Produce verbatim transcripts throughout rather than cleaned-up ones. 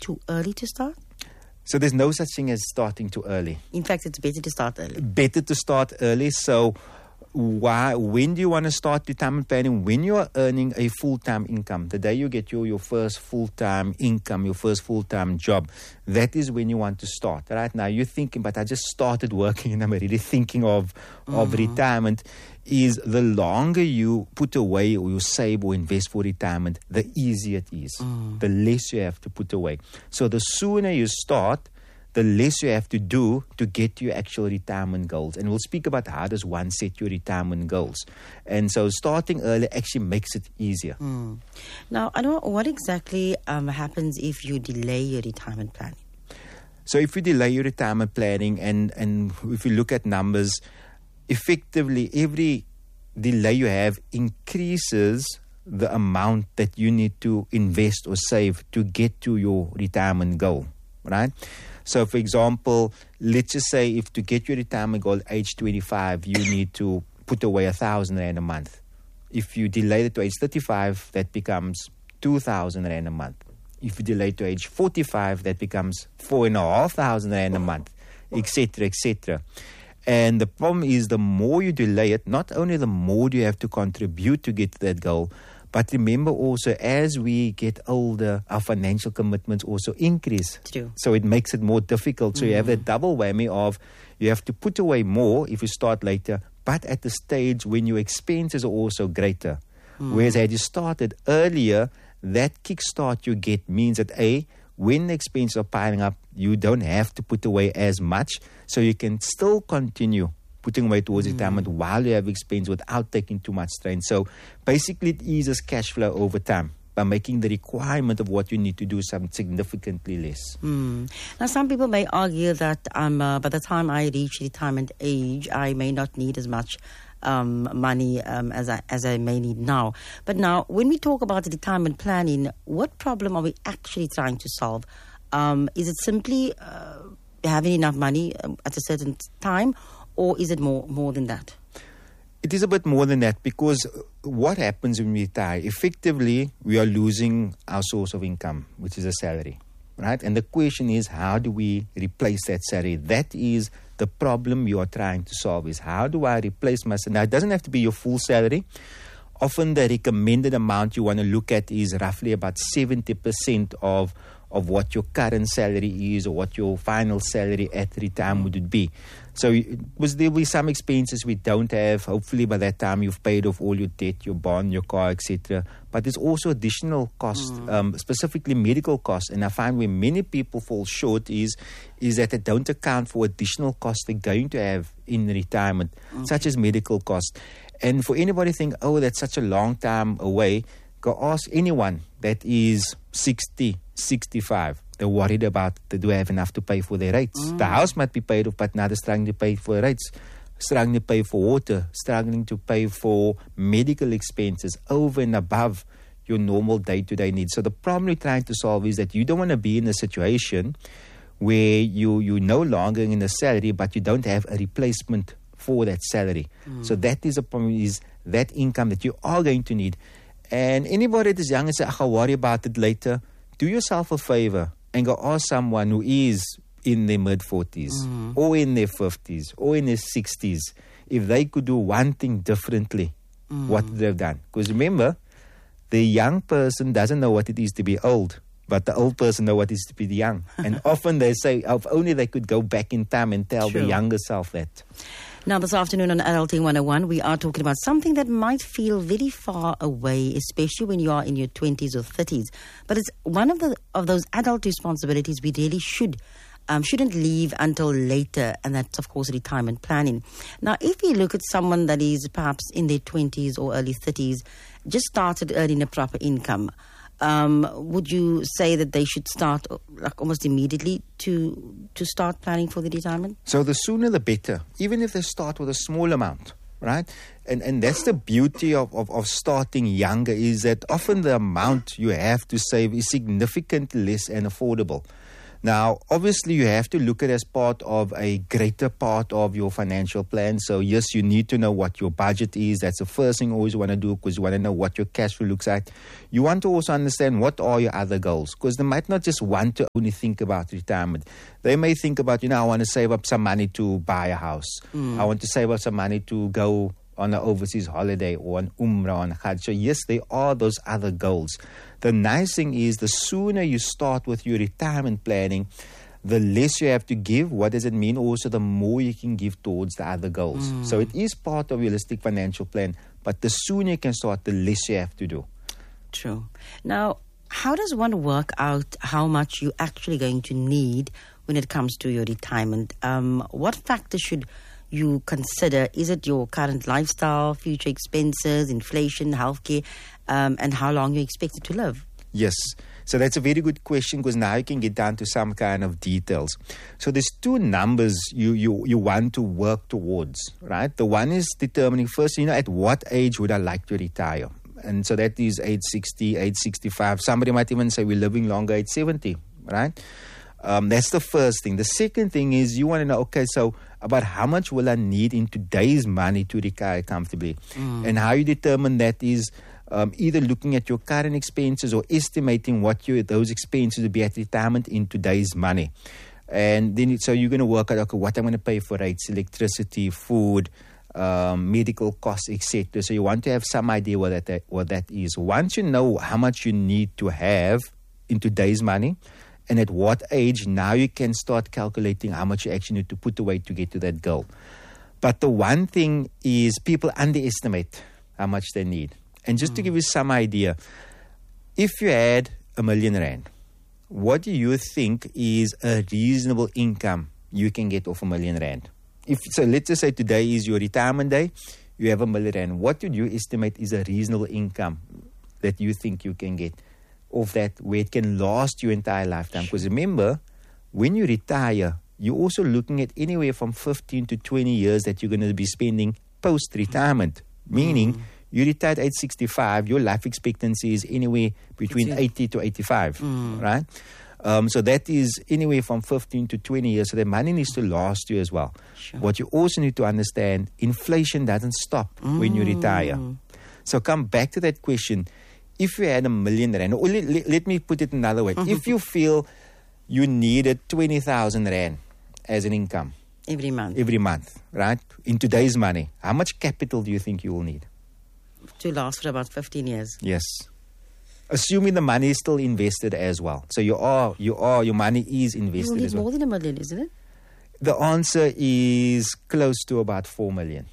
too early to start? So there's no such thing as starting too early. In fact, it's better to start early. Better to start early. So why, when do you want to start retirement planning? When you are earning a full-time income, the day you get your, your first full-time income, your first full-time job, that is when you want to start. Right now, you're thinking, but I just started working and I'm already thinking of, mm-hmm. of retirement. Is the longer you put away or you save or invest for retirement, the easier it is. Mm. The less you have to put away. So the sooner you start, the less you have to do to get to your actual retirement goals. And we'll speak about how does one set your retirement goals. And so starting early actually makes it easier. Mm. Now, I know what exactly um, happens if you delay your retirement planning? So if you delay your retirement planning and, and if you look at numbers, effectively every delay you have increases the amount that you need to invest or save to get to your retirement goal, right? So, for example, let's just say if to get your retirement goal at age twenty-five, you need to put away a thousand rand a month. If you delay it to age thirty-five, that becomes two thousand rand a month. If you delay it to age forty-five, that becomes four and a half thousand rand a month, et cetera, et cetera. And the problem is the more you delay it, not only the more you have to contribute to get to that goal, but remember also, as we get older, our financial commitments also increase. True. So it makes it more difficult. So mm. you have that double whammy of you have to put away more if you start later, but at the stage when your expenses are also greater. Mm. Whereas had you started earlier, that kickstart you get means that A, when the expenses are piling up, you don't have to put away as much. So you can still continue putting away towards mm. retirement while you have expense without taking too much strain. So basically it eases cash flow over time by making the requirement of what you need to do something significantly less. Mm. Now some people may argue that um, uh, by the time I reach retirement age, I may not need as much um, money um, as, I, as I may need now. But now when we talk about retirement planning, what problem are we actually trying to solve? Um, is it simply uh, having enough money at a certain time, or is it more more than that? It is a bit more than that, because what happens when we retire? Effectively, we are losing our source of income, which is a salary, right? And the question is, how do we replace that salary? That is the problem you are trying to solve, is how do I replace my salary? Now, it doesn't have to be your full salary. Often the recommended amount you want to look at is roughly about seventy percent of of what your current salary is or what your final salary at retirement would be. So was there will be some expenses we don't have. Hopefully by that time you've paid off all your debt, your bond, your car, et cetera. But there's also additional costs, mm. um, specifically medical costs. And I find where many people fall short is is that they don't account for additional costs they're going to have in retirement, okay. such as medical costs. And for anybody think, oh, that's such a long time away, go ask anyone that is sixty, sixty-five. They're worried about, they do have enough to pay for their rates. Mm. The house might be paid off, but now they're struggling to pay for rates, struggling to pay for water, struggling to pay for medical expenses over and above your normal day-to-day needs. So the problem we're trying to solve is that you don't want to be in a situation where you, you're no longer in a salary, but you don't have a replacement for that salary. Mm. So that is a problem, is that income that you are going to need. And anybody that is young and say, I'll worry about it later, do yourself a favor and go ask someone who is in their mid-forties mm. or in their fifties or in their sixties if they could do one thing differently, mm. what they've done. Because remember, the young person doesn't know what it is to be old, but the old person knows what it is to be young. And often they say, if only they could go back in time and tell True. the younger self that. Now, this afternoon on Adulting one oh one, we are talking about something that might feel very far away, especially when you are in your twenties or thirties. But it's one of the of those adult responsibilities we really should, um, shouldn't leave until later, and that's, of course, retirement planning. Now, if we look at someone that is perhaps in their twenties or early thirties, just started earning a proper income, Um, would you say that they should start like almost immediately to to start planning for the retirement? So the sooner the better, even if they start with a small amount, right? And and that's the beauty of, of, of starting younger, is that often the amount you have to save is significantly less and affordable. Now, obviously, you have to look at it as part of a greater part of your financial plan. So, yes, you need to know what your budget is. That's the first thing you always want to do, because you want to know what your cash flow looks like. You want to also understand what are your other goals, because they might not just want to only think about retirement. They may think about, you know, I want to save up some money to buy a house. Mm. I want to save up some money to go on an overseas holiday or an umrah on Hajj. So yes, there are those other goals. The nice thing is, the sooner you start with your retirement planning, the less you have to give. What does it mean? Also, the more you can give towards the other goals. Mm. So it is part of your holistic financial plan, but the sooner you can start, the less you have to do. True. Now, how does one work out how much you're actually going to need when it comes to your retirement? Um, what factors should you consider? Is it your current lifestyle, future expenses, inflation, healthcare, um, and how long you're expected to live? Yes. So that's a very good question, because now you can get down to some kind of details. So there's two numbers you, you, you want to work towards, right? The one is determining first, you know, at what age would I like to retire? And so that is age sixty, age sixty-five. Somebody might even say we're living longer, age seventy, right? Um, that's the first thing. The second thing is you want to know, okay, so about how much will I need in today's money to retire comfortably? Mm. And how you determine that is um, either looking at your current expenses or estimating what your, those expenses will be at retirement in today's money. And then, it, so you're going to work out, okay, what I'm going to pay for rates, electricity, food, um, medical costs, et cetera. So you want to have some idea what that, that, what that is. Once you know how much you need to have in today's money, and at what age, now you can start calculating how much you actually need to put away to get to that goal. But the one thing is, people underestimate how much they need. And just mm. to give you some idea, if you had a million rand, what do you think is a reasonable income you can get off a million rand? If so, let's just say today is your retirement day, you have a million rand. What do you estimate is a reasonable income that you think you can get of that, where it can last your entire lifetime? Because remember, when you retire, you're also looking at anywhere from fifteen to twenty years that you're going to be spending post-retirement. Meaning, mm. you retired at age sixty-five, your life expectancy is anywhere between eighty to eighty-five, mm. right? Um, so that is anywhere from fifteen to twenty years. So the money needs to last you as well. Sure. What you also need to understand, inflation doesn't stop mm. when you retire. So come back to that question. If you had a million rand, or let, let, let me put it another way. Mm-hmm. If you feel you needed twenty thousand rand as an income. Every month. Every month, right? In today's money, how much capital do you think you will need? To last for about fifteen years. Yes. Assuming the money is still invested as well. So you are, you are, your money is invested You will need as well. more than a million, isn't it? The answer is close to about four million.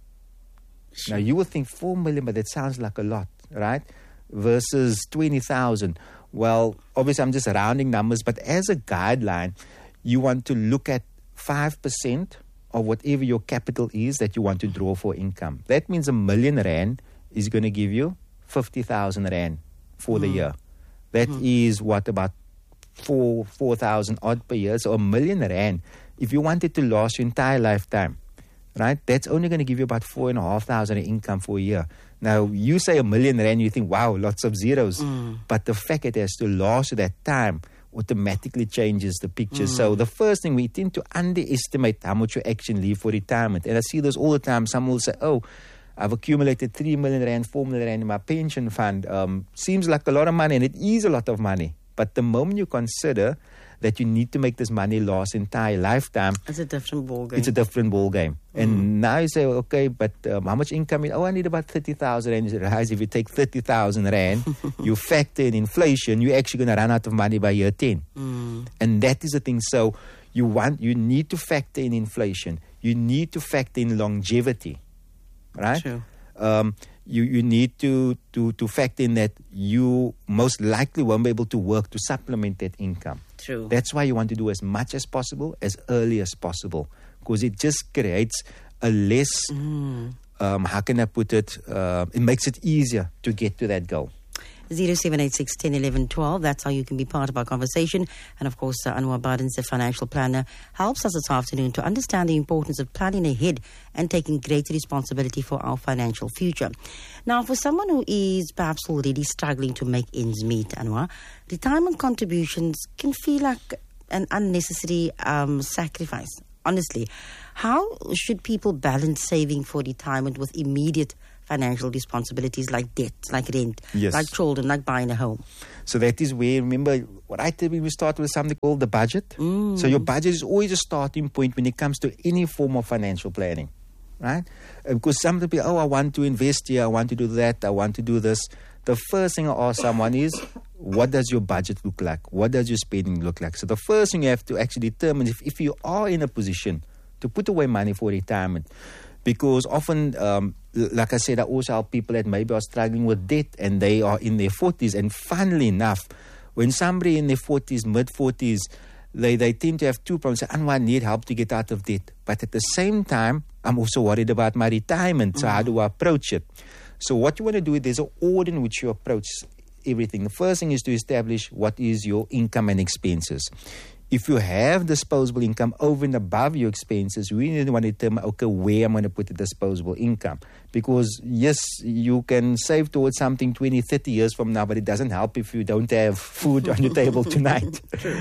Sure. Now you would think four million, but that sounds like a lot, right? Versus twenty thousand. Well, obviously I'm just rounding numbers, but as a guideline, you want to look at five percent of whatever your capital is that you want to draw for income. That means a million rand is going to give you fifty thousand rand for mm. the year. That mm. is what, about four, 4,000 odd per year. So a million rand, if you wanted to last your entire lifetime, right, that's only going to give you about four and a half thousand income for a year. Now, you say a million rand, you think, wow, lots of zeros. Mm. But the fact it has to last that time automatically changes the picture. Mm. So the first thing, we tend to underestimate how much you actually leave for retirement. And I see this all the time. Some will say, oh, I've accumulated three million rand, four million rand in my pension fund. Um, seems like a lot of money, and it is a lot of money. But the moment you consider that you need to make this money last entire lifetime, it's a different ball game. It's a different ball game. Mm. And now you say, okay, but um, how much income? Oh, I need about thirty thousand rand. If you take thirty thousand rand, you factor in inflation, you're actually going to run out of money by year ten. Mm. And that is the thing. So you want, you need to factor in inflation. You need to factor in longevity, right? True. Um, you, you need to, to, to factor in that you most likely won't be able to work to supplement that income. True. That's why you want to do as much as possible, as early as possible, because it just creates a less, mm. um, how can I put it, uh, it makes it easier to get to that goal. zero seven eight six, one zero, one one, one two. That's how you can be part of our conversation. And of course, uh, Anwar Badens, the financial planner, helps us this afternoon to understand the importance of planning ahead and taking greater responsibility for our financial future. Now, for someone who is perhaps already struggling to make ends meet, Anwar, retirement contributions can feel like an unnecessary um, sacrifice, honestly. How should people balance saving for retirement with immediate financial responsibilities like debt, like rent, Yes. like children, like buying a home? So that is where, remember, what I tell you, we start with something called the budget. Mm. So your budget is always a starting point when it comes to any form of financial planning, right? Uh, Because some people, oh, I want to invest here, I want to do that, I want to do this. The first thing I ask someone is, what does your budget look like? What does your spending look like? So the first thing you have to actually determine if, if you are in a position to put away money for retirement. Because often, um, l- like I said, I also help people that maybe are struggling with debt and they are in their forties. And funnily enough, when somebody in their forties, mid-forties, they, they tend to have two problems. Say, I need help to get out of debt. But at the same time, I'm also worried about my retirement. So how do I approach it? So what you want to do, there's an order in which you approach everything. The first thing is to establish what is your income and expenses. If you have disposable income over and above your expenses, we need to want to determine, okay, where I'm going to put the disposable income. Because, yes, you can save towards something twenty, thirty years from now, but it doesn't help if you don't have food on your table tonight.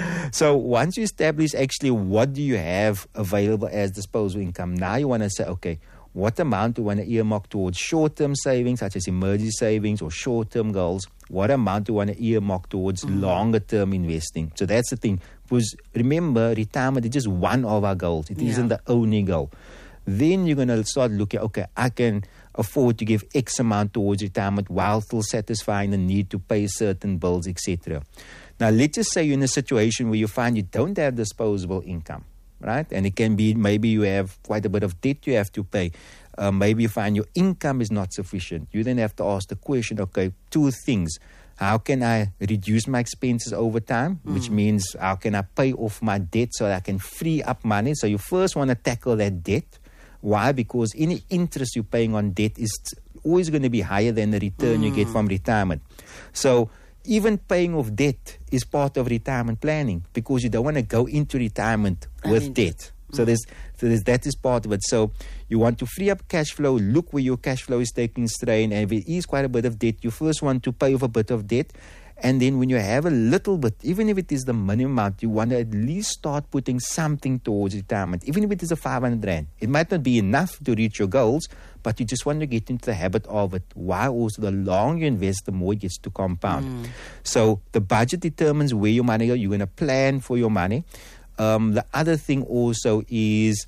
So once you establish actually what do you have available as disposable income, now you want to say, okay, what amount do you want to earmark towards short-term savings, such as emergency savings or short-term goals? What amount do you want to earmark towards mm. longer-term investing? So that's the thing. Because remember, retirement is just one of our goals. It Yeah. isn't the only goal. Then you're going to start looking, okay, I can afford to give X amount towards retirement while still satisfying the need to pay certain bills, et cetera. Now, let's just say you're in a situation where you find you don't have disposable income, right? And it can be maybe you have quite a bit of debt you have to pay. Uh, maybe you find your income is not sufficient. You then have to ask the question, okay, two things. How can I reduce my expenses over time? Mm. Which means how can I pay off my debt so that I can free up money? So you first want to tackle that debt. Why? Because any interest you're paying on debt is always going to be higher than the return mm. you get from retirement. So even paying off debt is part of retirement planning because you don't want to go into retirement with I mean, debt. So, mm. there's, so there's that is part of it. So you want to free up cash flow, look where your cash flow is taking strain, and if it is quite a bit of debt, you first want to pay off a bit of debt. And then when you have a little bit, even if it is the minimum amount, you want to at least start putting something towards retirement, even if it is a five hundred rand. It might not be enough to reach your goals, but you just want to get into the habit of it. Why also the longer you invest, the more it gets to compound. Mm. So the budget determines where your money goes. You're going to plan for your money. Um, the other thing also is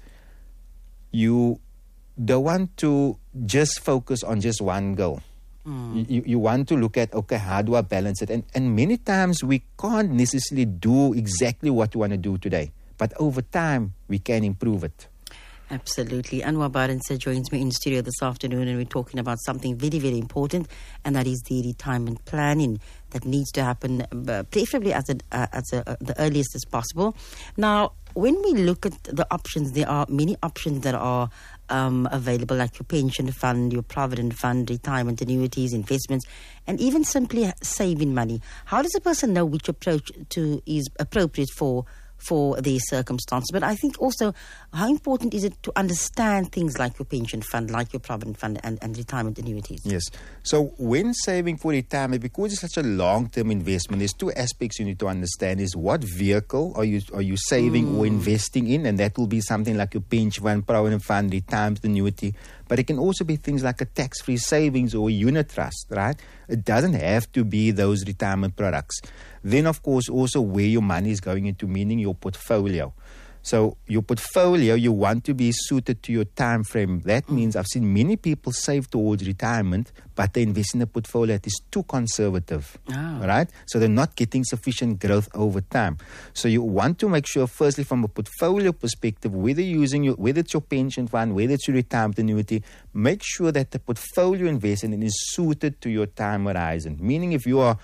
you don't want to just focus on just one goal. Mm. You, you want to look at, okay, how do I balance it? And, and many times we can't necessarily do exactly what we want to do today. But over time, we can improve it. Absolutely. Anwar Barnser joins me in studio this afternoon, and we're talking about something very, very important, and that is the retirement planning that needs to happen, uh, preferably as, a, uh, as a, uh, the earliest as possible. Now, when we look at the options, there are many options that are um, available, like your pension fund, your provident fund, retirement annuities, investments, and even simply saving money. How does a person know which approach to is appropriate for for their circumstances? But I think also, how important is it to understand things like your pension fund, like your provident fund, and, and retirement annuities? Yes. So when saving for retirement, because it's such a long-term investment, there's two aspects you need to understand. Is what vehicle are you are you saving mm. or investing in? And that will be something like your pension fund, provident fund, retirement annuity. But it can also be things like a tax-free savings or a unit trust, right? It doesn't have to be those retirement products. Then, of course, also where your money is going into, meaning your portfolio. So your portfolio, you want to be suited to your time frame. That means I've seen many people save towards retirement, but they invest in a portfolio that is too conservative, oh. right? So they're not getting sufficient growth over time. So you want to make sure, firstly, from a portfolio perspective, whether you're using your, whether it's your pension fund, whether it's your retirement annuity, make sure that the portfolio investment is suited to your time horizon. Meaning, if you are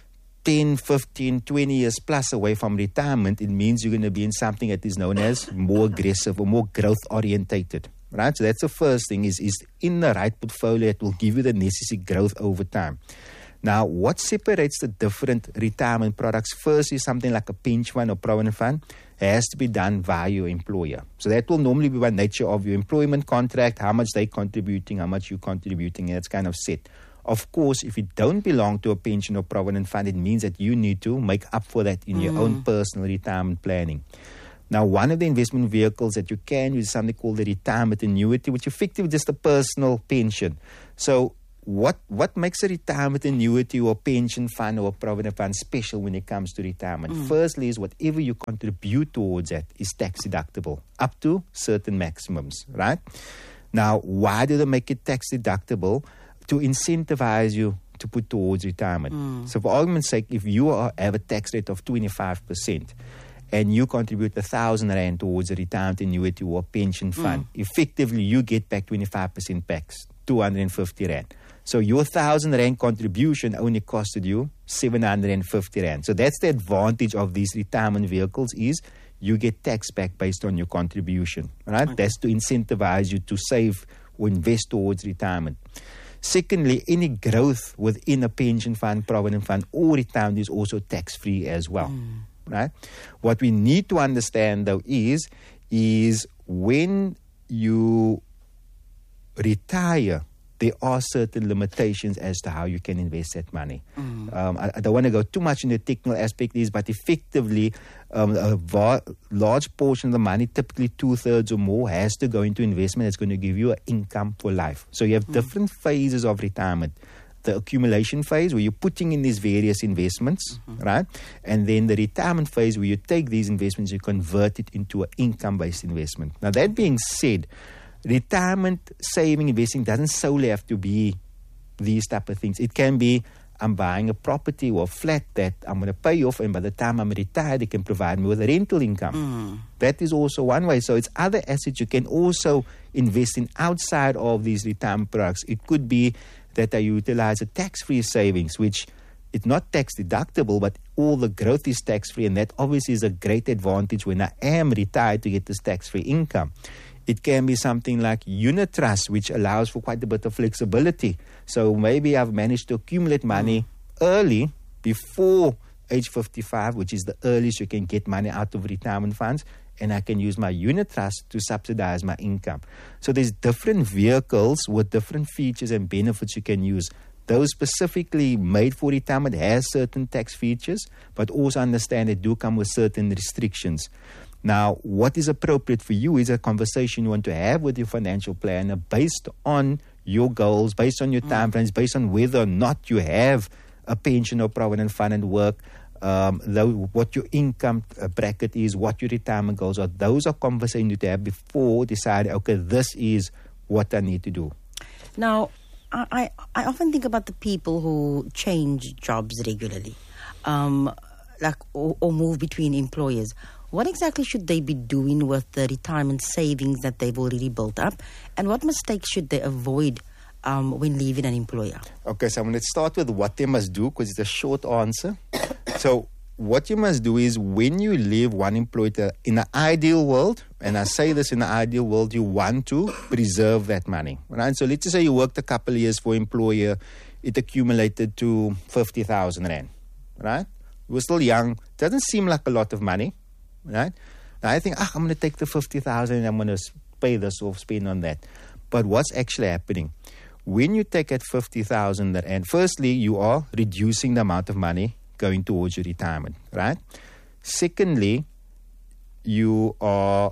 ten, fifteen, twenty years plus away from retirement, it means you're going to be in something that is known as more aggressive or more growth orientated, right? So that's the first thing, is, is in the right portfolio that will give you the necessary growth over time. Now, what separates the different retirement products? First is something like a pension fund or provident fund has to be done via your employer. So that will normally be by nature of your employment contract, how much they're contributing, how much you're contributing, and that's kind of set. Of course, if you don't belong to a pension or provident fund, it means that you need to make up for that in mm. your own personal retirement planning. Now, one of the investment vehicles that you can use is something called the retirement annuity, which is effectively just a personal pension. So what what makes a retirement annuity or pension fund or a provident fund special when it comes to retirement? Mm. Firstly is whatever you contribute towards that is tax deductible, up to certain maximums, right? Now, why do they make it tax deductible? To incentivize you to put towards retirement. Mm. So for argument's sake, if you are, have a tax rate of twenty-five percent and you contribute one thousand rand towards a retirement annuity or a pension fund, mm. effectively you get back twenty-five percent back, two hundred fifty rand. So your one thousand rand contribution only costed you seven hundred fifty rand. So that's the advantage of these retirement vehicles is you get tax back based on your contribution. Right? Okay. That's to incentivize you to save or invest towards retirement. Secondly, any growth within a pension fund, provident fund, or retirement is also tax-free as well. Mm. Right? What we need to understand, though, is, is when you retire, there are certain limitations as to how you can invest that money. Mm. Um, I, I don't want to go too much into the technical aspect of this, but effectively, um, a va- large portion of the money, typically two-thirds or more, has to go into investment that's going to give you an income for life. So you have mm. different phases of retirement. The accumulation phase, where you're putting in these various investments, mm-hmm. right? And then the retirement phase, where you take these investments, you convert it into an income-based investment. Now, that being said, retirement saving, investing doesn't solely have to be these type of things. It can be, I'm buying a property or a flat that I'm going to pay off, and by the time I'm retired, it can provide me with a rental income. Mm. That is also one way. So it's other assets you can also invest in outside of these retirement products. It could be that I utilize a tax-free savings, which it's not tax deductible, but all the growth is tax-free, and that obviously is a great advantage when I am retired to get this tax-free income. It can be something like unit trust, which allows for quite a bit of flexibility. So maybe I've managed to accumulate money mm. early, before age fifty-five, which is the earliest you can get money out of retirement funds, and I can use my unit trust to subsidize my income. So there's different vehicles with different features and benefits you can use. Those specifically made for retirement has certain tax features, but also understand they do come with certain restrictions. Now, what is appropriate for you is a conversation you want to have with your financial planner based on your goals, based on your mm. time frames, based on whether or not you have a pension or provident fund and work, um, though, what your income bracket is, what your retirement goals are. Those are conversations you need to have before deciding, okay, this is what I need to do. Now, I, I often think about the people who change jobs regularly, um, like or, or move between employers. What exactly should they be doing with the retirement savings that they've already built up? And what mistakes should they avoid um, when leaving an employer? Okay, so I'm going to start with what they must do, because it's a short answer. So what you must do is, when you leave one employer, in an ideal world, and I say this in an ideal world, you want to preserve that money. Right? So let's just say you worked a couple of years for an employer, it accumulated to fifty thousand rand. Right? You were still young. Doesn't seem like a lot of money. Right? Now I think, ah, I'm going to take the fifty thousand and I'm going to pay this or spend on that. But what's actually happening? When you take that fifty thousand, and firstly, you are reducing the amount of money going towards your retirement, right? Secondly, you are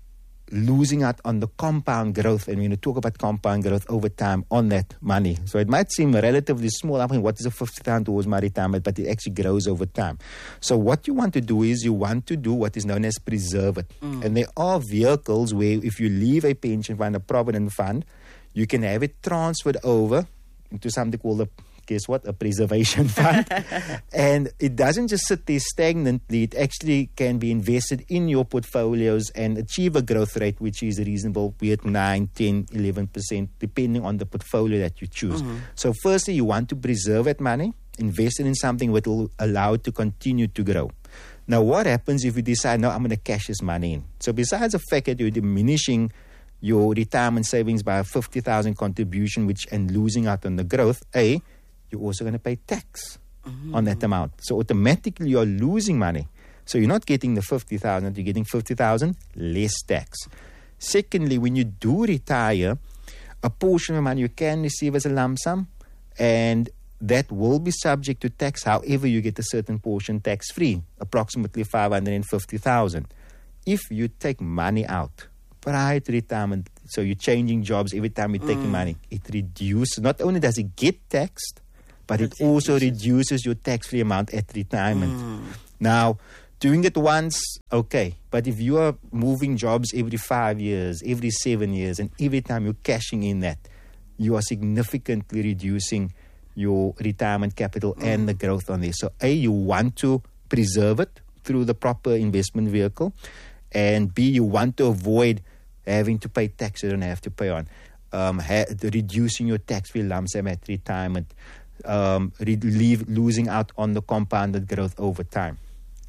losing out on the compound growth, and we're going to talk about compound growth over time on that money. So it might seem relatively small. I mean, what is a fifty thousand towards my retirement? But it actually grows over time. So what you want to do is you want to do what is known as preserve it. Mm. And there are vehicles where if you leave a pension fund, a provident fund, you can have it transferred over into something called a guess what? A preservation fund. And it doesn't just sit there stagnantly. It actually can be invested in your portfolios and achieve a growth rate which is reasonable, be it nine, ten, eleven percent, depending on the portfolio that you choose. Mm-hmm. So firstly, you want to preserve that money, invest it in something that will allow it to continue to grow. Now, what happens if you decide, no, I'm going to cash this money in? So besides the fact that you're diminishing your retirement savings by a fifty thousand contribution, which and losing out on the growth, A, you're also going to pay tax mm-hmm. on that amount. So automatically you're losing money. So you're not getting the fifty thousand, you're getting fifty thousand less tax. Secondly, when you do retire, a portion of money you can receive as a lump sum, And that will be subject to tax. However, you get a certain portion tax-free, approximately five hundred fifty thousand dollars. If you take money out prior to retirement, so you're changing jobs every time you're taking Mm. money, it reduces, not only does it get taxed, but it It also reduces. reduces your tax-free amount at retirement. Mm. Now, doing it once, okay. But if you are moving jobs every five years, every seven years, and every time you're cashing in that, you are significantly reducing your retirement capital Mm. and the growth on there. So, A, you want to preserve it through the proper investment vehicle, and B, you want to avoid having to pay tax you don't have to pay on, um, ha- the reducing your tax-free lump sum at retirement, um, relieve, losing out on the compounded growth over time.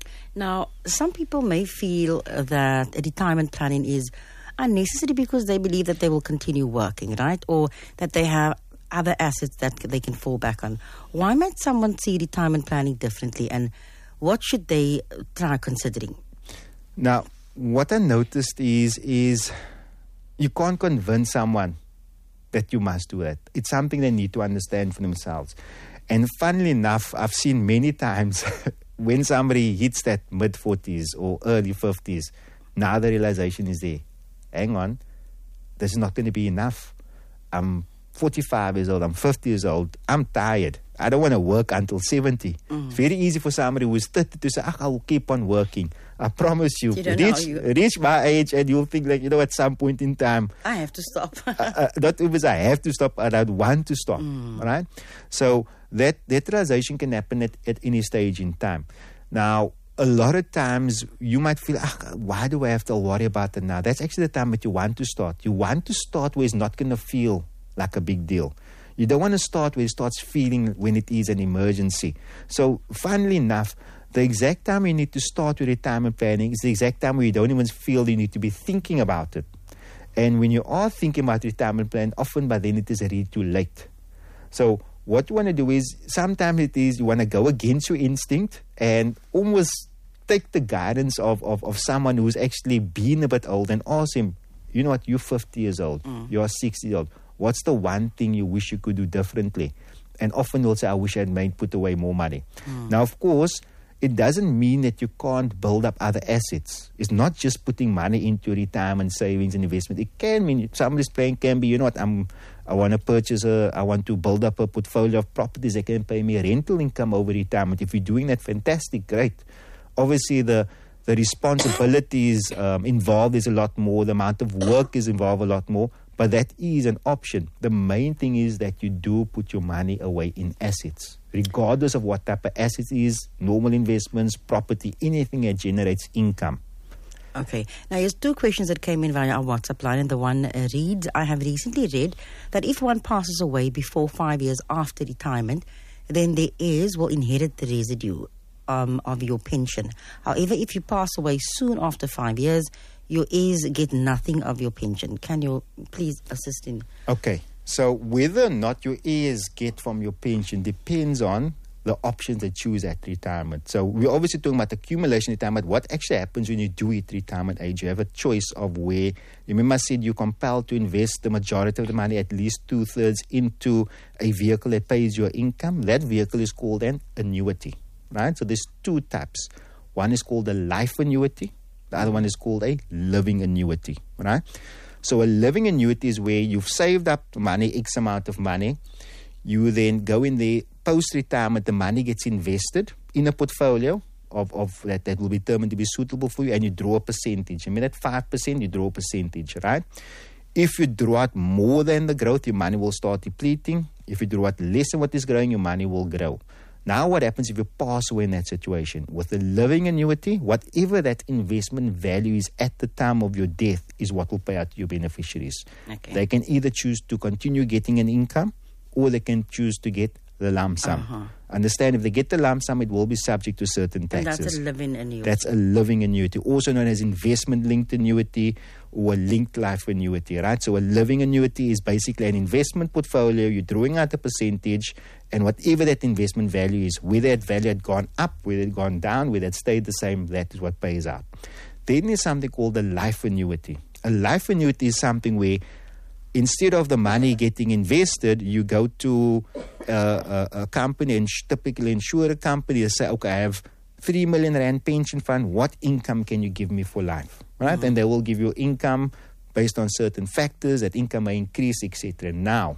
Now, some people may feel uh, that retirement planning is unnecessary because they believe that they will continue working, right? Or that they have other assets that they can fall back on. Why might someone see retirement planning differently, and what should they try considering? Now, what I noticed is is you can't convince someone that you must do that. It's something they need to understand for themselves. And funnily enough, I've seen many times when somebody hits that mid-forties or early fifties, now the realization is there. Hang on, this is not going to be enough. I'm forty-five years old, I'm fifty years old, I'm tired. I don't want to work until seventy. Mm. It's very easy for somebody who's thirty to say, I will keep on working. I promise you, You don't know reach, you- reach my age and you'll think like, you know, at some point in time, I have to stop. uh, uh, not even I have to stop, I don't want to stop, Mm. right? So that, that realization can happen at, at any stage in time. Now, a lot of times you might feel, ah, why do I have to worry about it now? That's actually the time that you want to start. You want to start where it's not going to feel like a big deal. You don't want to start where it starts feeling when it is an emergency. So, funnily enough, the exact time you need to start with retirement planning is the exact time where you don't even feel you need to be thinking about it. And when you are thinking about retirement plan, often by then it is already too late. So, what you want to do is, sometimes it is you want to go against your instinct and almost take the guidance of, of, of someone who's actually been a bit old and ask him, you know what, you're fifty years old, Mm. you're sixty years old. What's the one thing you wish you could do differently? And often they'll say, I wish I'd made put away more money. Mm. Now, of course, it doesn't mean that you can't build up other assets. It's not just putting money into retirement savings and investment. It can mean somebody's plan can be, you know what, I'm, I want to purchase a, I want to build up a portfolio of properties that can pay me a rental income over retirement. If you're doing that, fantastic, great. Obviously, the the responsibilities um, involved is a lot more. The amount of work is involved a lot more. But that is an option. The main thing is that you do put your money away in assets, regardless of what type of assets it is, normal investments, property, anything that generates income. Okay. Now, here's two questions that came in via our WhatsApp line. And the one uh, reads, I have recently read that if one passes away before five years after retirement, then the heirs will inherit the residue um, of your pension. However, if you pass away soon after five years, your heirs get nothing of your pension. Can you please assist in? Okay. So whether or not your heirs get from your pension depends on the options they choose at retirement. So we're obviously talking about accumulation retirement. What actually happens when you do it retirement age? You have a choice of where, remember I said you're compelled to invest the majority of the money, at least two-thirds, into a vehicle that pays your income. That vehicle is called an annuity, right? So there's two types. One is called a life annuity. The other one is called a living annuity, right? So a living annuity is where you've saved up money, X amount of money. You then go in there, post-retirement, the money gets invested in a portfolio of, of that, that will be determined to be suitable for you, and you draw a percentage. I mean, at five percent, you draw a percentage, right? If you draw out more than the growth, your money will start depleting. If you draw out less than what is growing, your money will grow. Now, what happens if you pass away in that situation? With a living annuity, whatever that investment value is at the time of your death is what will pay out to your beneficiaries. Okay. They can either choose to continue getting an income, or they can choose to get the lump sum. Uh-huh. Understand, if they get the lump sum, it will be subject to certain And taxes. that's a living annuity. That's a living annuity, also known as investment-linked annuity or a linked life annuity, right? So a living annuity is basically an investment portfolio. You're drawing out a percentage, and whatever that investment value is, whether that value had gone up, whether it had gone down, whether it stayed the same, that is what pays out. Then there's something called a life annuity. A life annuity is something where instead of the money getting invested, you go to uh, a, a company, and typically insure a company, and say, okay, I have three million rand pension fund. What income can you give me for life? Right? Mm-hmm. And they will give you income based on certain factors. That income may increase, et cetera. Now,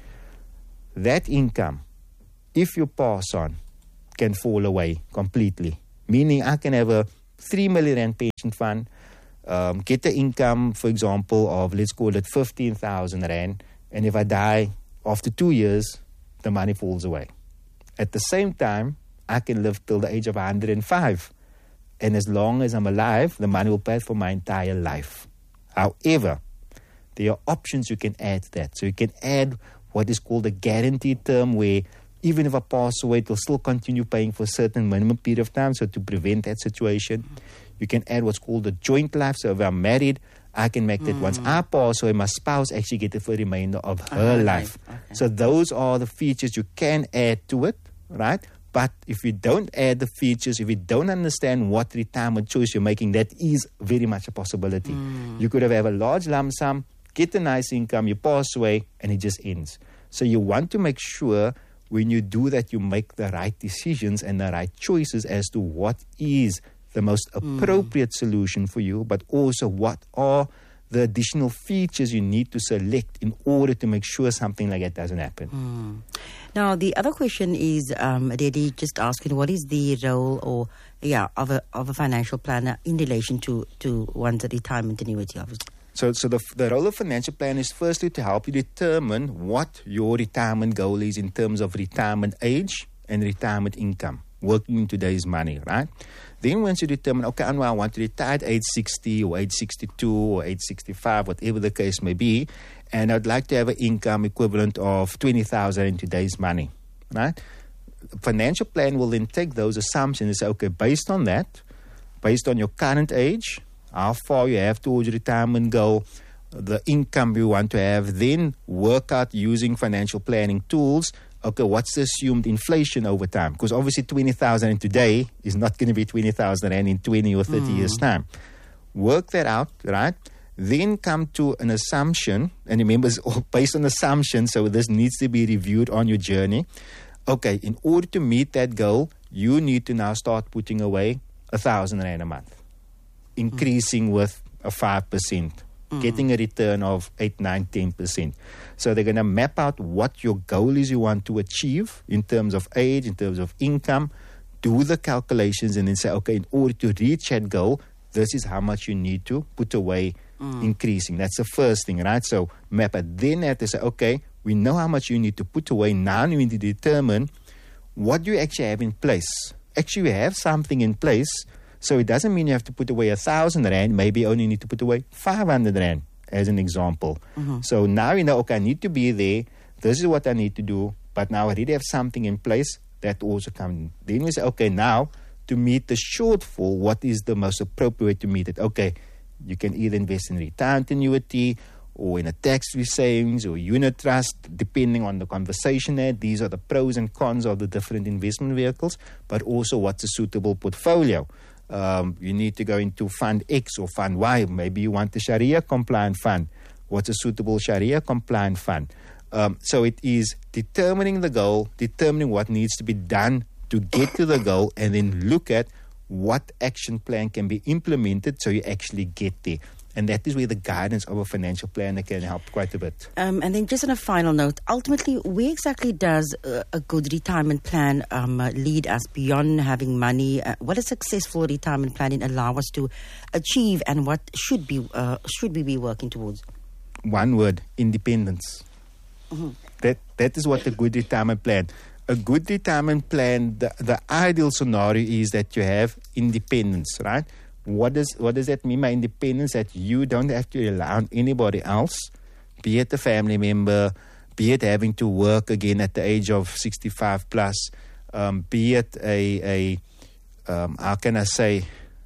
that income, if you pass on, can fall away completely. Meaning I can have a three million rand pension fund, um, get the income, for example, of, let's call it fifteen thousand rand, and if I die after two years, the money falls away. At the same time, I can live till the age of one hundred five. And as long as I'm alive, the money will pay for my entire life. However, there are options you can add to that. So you can add what is called a guaranteed term, where even if I pass away, it will still continue paying for a certain minimum period of time. So to prevent that situation, you can add what's called a joint life. So if I'm married, I can make that mm. once I pass away, my spouse actually get it for the remainder of her uh, life. Okay. So those are the features you can add to it, right? But if you don't add the features, if you don't understand what retirement choice you're making, that is very much a possibility. Mm. You could have, have a large lump sum, get a nice income, you pass away, and it just ends. So you want to make sure when you do that, you make the right decisions and the right choices as to what is the most appropriate mm. solution for you, but also what are the additional features you need to select in order to make sure something like that doesn't happen. Mm. Now, the other question is, um, Dedi just asking, what is the role or yeah of a of a financial planner in relation to, to one's retirement annuity, obviously? So, so the, the role of financial planner is firstly to help you determine what your retirement goal is in terms of retirement age and retirement income, working in today's money, right? Then once you determine, okay, I want to retire at age sixty or age sixty-two or age sixty-five, whatever the case may be, and I'd like to have an income equivalent of twenty thousand in today's money, right? Financial plan will then take those assumptions and say, okay, based on that, based on your current age, how far you have towards your retirement goal, the income you want to have, then work out using financial planning tools, okay, what's the assumed inflation over time? Because obviously twenty thousand in today is not going to be twenty thousand rand in twenty or thirty mm. years' time. Work that out, right? Then come to an assumption, and remember, it's all based on assumptions, so this needs to be reviewed on your journey. Okay, in order to meet that goal, you need to now start putting away a thousand rand a month, increasing mm. with a five percent. Mm. Getting a return of eight, nine, ten percent. So they're going to map out what your goal is you want to achieve in terms of age, in terms of income, do the calculations, and then say, okay, in order to reach that goal, this is how much you need to put away, mm. increasing. That's the first thing, right? So map it. Then they have to say, okay, we know how much you need to put away. Now you need to determine what do you actually have in place. Actually, you have something in place. So it doesn't mean you have to put away a thousand rand. Maybe you only need to put away five hundred rand, as an example. Mm-hmm. So now you know, okay, I need to be there. This is what I need to do. But now I already have something in place that also comes. Then we say, okay, now to meet the shortfall, what is the most appropriate way to meet it? Okay, you can either invest in retirement annuity or in a tax-free savings or unit trust, depending on the conversation there. These are the pros and cons of the different investment vehicles, but also what's a suitable portfolio. Um, you need to go into fund X or fund Y. Maybe you want a Sharia compliant fund. What's a suitable Sharia compliant fund? Um, so it is determining the goal, determining what needs to be done to get to the goal, and then look at what action plan can be implemented so you actually get there. And that is where the guidance of a financial planner can help quite a bit. Um, and then just on a final note, ultimately, where exactly does uh, a good retirement plan um, uh, lead us beyond having money? Uh, what a successful retirement planning allow us to achieve, and what should be uh, should we be working towards? One word: independence. Mm-hmm. That that is what a good retirement plan. A good retirement plan, the, the ideal scenario is that you have independence, right? What does what does that mean by independence? That you don't have to rely on anybody else, be it a family member, be it having to work again at the age of sixty-five plus, um, be it a, a um, how can I say,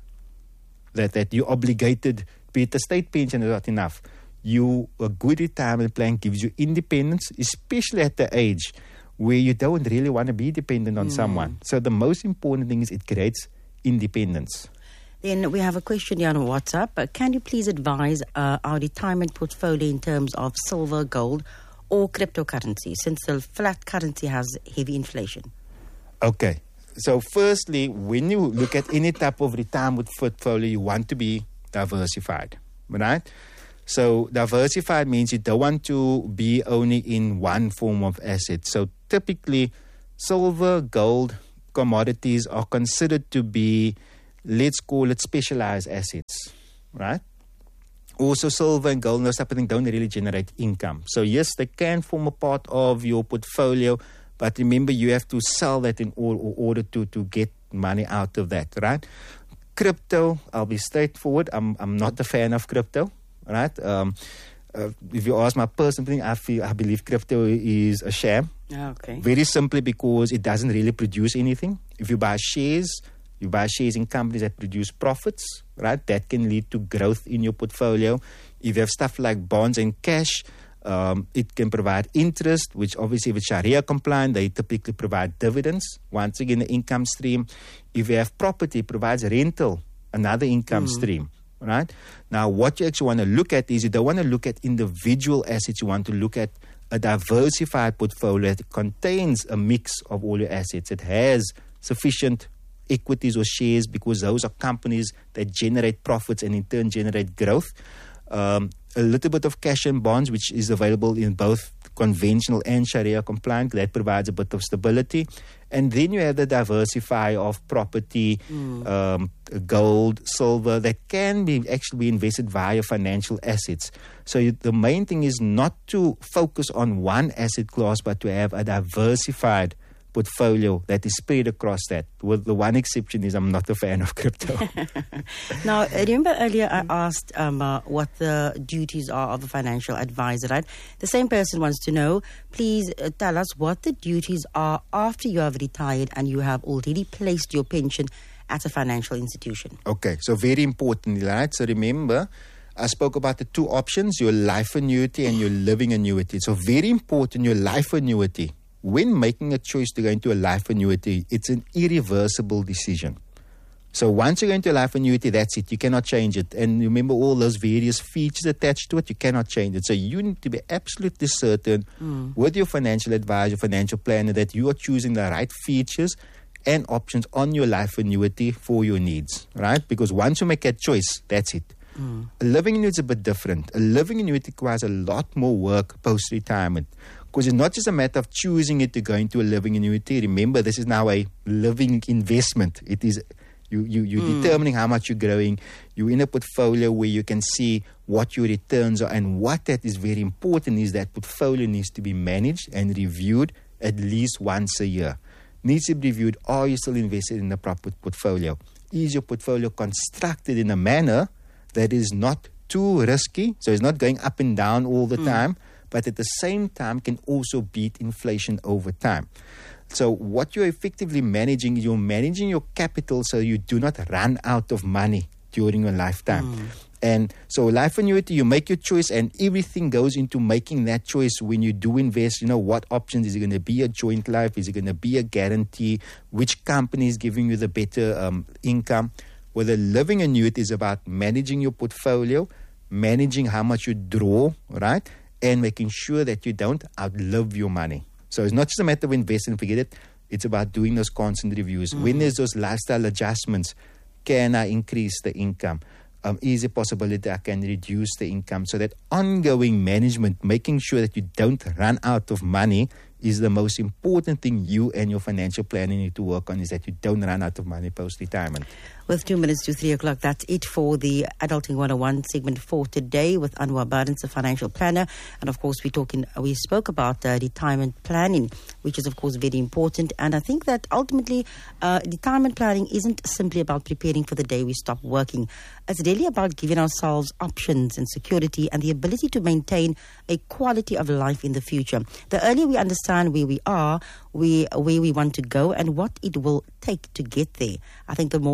that, that you're obligated, be it a state pension is not enough. You a good retirement plan gives you independence, especially at the age where you don't really want to be dependent on mm. someone. So the most important thing is it creates independence. Then we have a question here on WhatsApp. Uh, can you please advise uh, our retirement portfolio in terms of silver, gold, or cryptocurrency, since the flat currency has heavy inflation? Okay. So firstly, when you look at any type of retirement portfolio, you want to be diversified, right? So diversified means you don't want to be only in one form of asset. So typically, silver, gold, commodities are considered to be, let's call it, specialized assets, right? Also, silver and gold and those type of things don't really generate income. So yes, they can form a part of your portfolio, but remember, you have to sell that in order to, to get money out of that, right? Crypto, I'll be straightforward. I'm I'm not a fan of crypto, right? Um, uh, if you ask my personal thing, I feel I believe crypto is a sham. Okay. Very simply because it doesn't really produce anything. If you buy shares, you buy shares in companies that produce profits, right? That can lead to growth in your portfolio. If you have stuff like bonds and cash, Um, it can provide interest, which obviously if it's Sharia compliant, they typically provide dividends. Once again, the income stream. If you have property, it provides rental, another income mm. stream, right? Now, what you actually want to look at is you don't want to look at individual assets. You want to look at a diversified portfolio that contains a mix of all your assets. It has sufficient equities or shares because those are companies that generate profits and in turn generate growth. Um, a little bit of cash and bonds, which is available in both conventional and Sharia compliant. That provides a bit of stability. And then you have the diversify of property, mm. um, gold, silver, that can be actually be invested via financial assets. So you, the main thing is not to focus on one asset class, but to have a diversified portfolio that is spread across that. With the one exception is I'm not a fan of crypto. Now, remember earlier I asked um, uh, what the duties are of a financial advisor, right? The same person wants to know, please uh, tell us what the duties are after you have retired and you have already placed your pension at a financial institution. Okay, so very important, right? So remember, I spoke about the two options, your life annuity and your living annuity. So very important, your life annuity. When making a choice to go into a life annuity, it's an irreversible decision. So once you go into a life annuity, that's it. You cannot change it. And remember all those various features attached to it, you cannot change it. So you need to be absolutely certain mm. with your financial advisor, financial planner, that you are choosing the right features and options on your life annuity for your needs, right? Because once you make that choice, that's it. Mm. A living annuity is a bit different. A living annuity requires a lot more work post-retirement. Because it's not just a matter of choosing it to go into a living annuity. Remember, this is now a living investment. It is you, you, you're mm. determining how much you're growing. You're in a portfolio where you can see what your returns are. And what that is very important is that portfolio needs to be managed and reviewed at least once a year. Needs to be reviewed. Are you still invested in the proper portfolio? Is your portfolio constructed in a manner that is not too risky? So it's not going up and down all the mm. time, but at the same time can also beat inflation over time. So what you're effectively managing, you're managing your capital so you do not run out of money during your lifetime. Mm. And so life annuity, you make your choice and everything goes into making that choice when you do invest. You know, what options? Is it going to be a joint life? Is it going to be a guarantee? Which company is giving you the better um, income? Well, the living annuity is about managing your portfolio, managing how much you draw, right? And making sure that you don't outlive your money. So it's not just a matter of investing and forget it. It's about doing those constant reviews. Mm-hmm. When there's those lifestyle adjustments, can I increase the income? Um, is it possibility I can reduce the income? So that ongoing management, making sure that you don't run out of money, is the most important thing you and your financial planning need to work on, is that you don't run out of money post-retirement. With two minutes to three o'clock, that's it for the Adulting one oh one segment for today with Anwar Barnes, a financial planner. And of course, we talking, we spoke about uh, retirement planning, which is of course very important. And I think that ultimately, uh, retirement planning isn't simply about preparing for the day we stop working. It's really about giving ourselves options and security and the ability to maintain a quality of life in the future. The earlier we understand where we are, we, where we want to go, and what it will take to get there, I think the more opportunity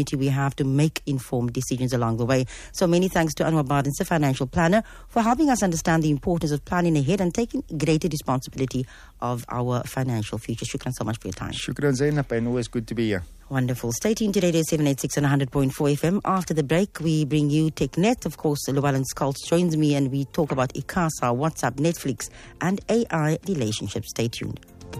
opportunity we have to make informed decisions along the way. So many thanks to Anwar Bardens, the financial planner, for helping us understand the importance of planning ahead and taking greater responsibility of our financial future. Shukran so much for your time. Shukran Zainab, and always good to be here. Wonderful. Stay tuned to Radio seven eighty-six and one hundred point four F M. After the break, we bring you TechNet. Of course, Llewellyn Skulls joins me and we talk about ICASA, WhatsApp, Netflix, and A I relationships. Stay tuned.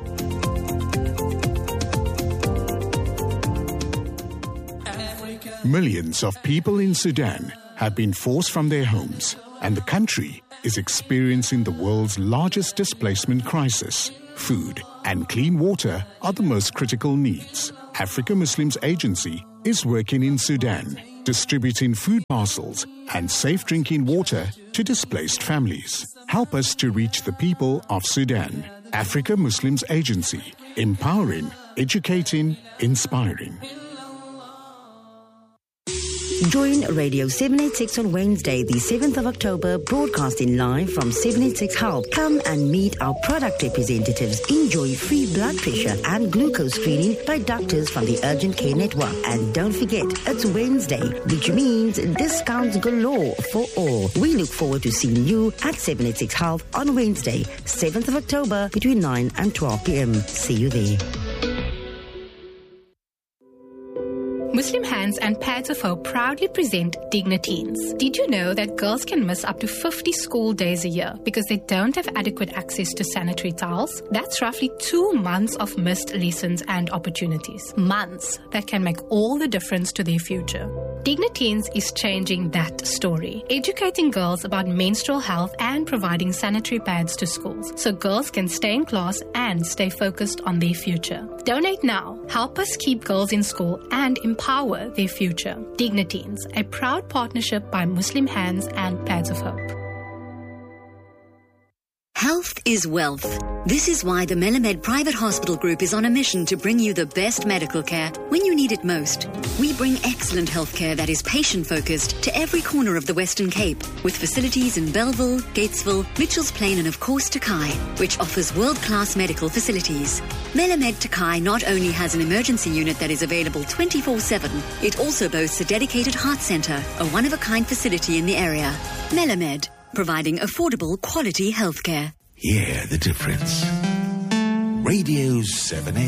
Millions of people in Sudan have been forced from their homes, and the country is experiencing the world's largest displacement crisis. Food and clean water are the most critical needs. Africa Muslims Agency is working in Sudan, distributing food parcels and safe drinking water to displaced families. Help us to reach the people of Sudan. Africa Muslims Agency, empowering, educating, inspiring. Join Radio seven eighty-six on Wednesday, the seventh of October, broadcasting live from seven eighty-six Health. Come and meet our product representatives. Enjoy free blood pressure and glucose screening by doctors from the Urgent Care Network. And don't forget, it's Wednesday, which means discounts galore for all. We look forward to seeing you at seven eighty-six Health on Wednesday, seventh of October, between nine and twelve p.m. See you there. Muslim Hands and Pads of Hope proudly present Dignateens. Did you know that girls can miss up to fifty school days a year because they don't have adequate access to sanitary towels? That's roughly two months of missed lessons and opportunities. Months that can make all the difference to their future. Dignateens is changing that story, educating girls about menstrual health and providing sanitary pads to schools so girls can stay in class and stay focused on their future. Donate now. Help us keep girls in school and empower their future. Dignateens, a proud partnership by Muslim Hands and Pads of Hope. Health is wealth. This is why the Melamed Private Hospital Group is on a mission to bring you the best medical care when you need it most. We bring excellent healthcare that is patient-focused to every corner of the Western Cape, with facilities in Belleville, Gatesville, Mitchells Plain and of course Takai, which offers world-class medical facilities. Melamed Takai not only has an emergency unit that is available twenty-four seven, it also boasts a dedicated heart centre, a one-of-a-kind facility in the area. Melamed, providing affordable, quality healthcare. Hear the difference. Radio seven